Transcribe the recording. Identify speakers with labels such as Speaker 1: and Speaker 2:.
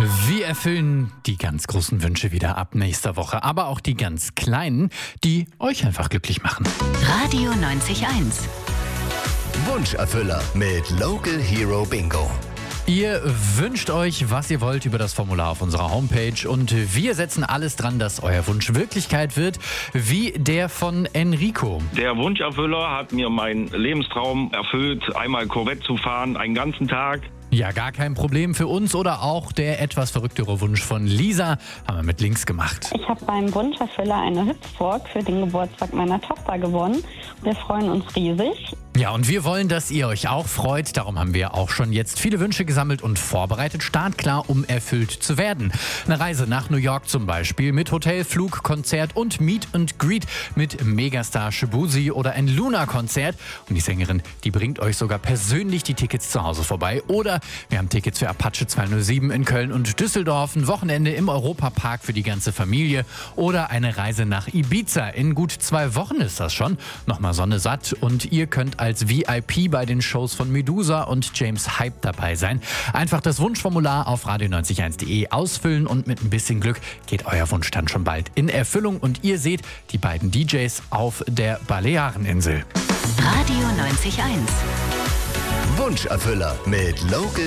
Speaker 1: Wir erfüllen die ganz großen Wünsche wieder ab nächster Woche, aber auch die ganz kleinen, die euch einfach glücklich machen.
Speaker 2: Radio 90.1.
Speaker 3: Wunscherfüller mit Local Hero Bingo.
Speaker 1: Ihr wünscht euch, was ihr wollt, über das Formular auf unserer Homepage und wir setzen alles dran, dass euer Wunsch Wirklichkeit wird, wie der von Enrico.
Speaker 4: Der Wunscherfüller hat mir meinen Lebenstraum erfüllt, einmal Corvette zu fahren, einen ganzen Tag.
Speaker 1: Ja, gar kein Problem für uns oder auch der etwas verrücktere Wunsch von Lisa haben wir mit Links gemacht.
Speaker 5: Ich habe beim Wunscherfüller eine Hüpfburg für den Geburtstag meiner Tochter gewonnen. Wir freuen uns riesig.
Speaker 1: Ja, und wir wollen, dass ihr euch auch freut. Darum haben wir auch schon jetzt viele Wünsche gesammelt und vorbereitet. Startklar, um erfüllt zu werden. Eine Reise nach New York zum Beispiel mit Hotel, Flug, Konzert und Meet and Greet mit Megastar Shabuzi oder ein Luna-Konzert. Und die Sängerin, die bringt euch sogar persönlich die Tickets zu Hause vorbei. Oder wir haben Tickets für Apache 207 in Köln und Düsseldorf, ein Wochenende im Europapark für die ganze Familie oder eine Reise nach Ibiza. In gut 2 Wochen ist das schon. Nochmal Sonne satt und ihr könnt als VIP bei den Shows von Medusa und James Hype dabei sein. Einfach das Wunschformular auf radio901.de ausfüllen und mit ein bisschen Glück geht euer Wunsch dann schon bald in Erfüllung und ihr seht die beiden DJs auf der Baleareninsel.
Speaker 2: Radio 90.1.
Speaker 3: Wunscherfüller mit Local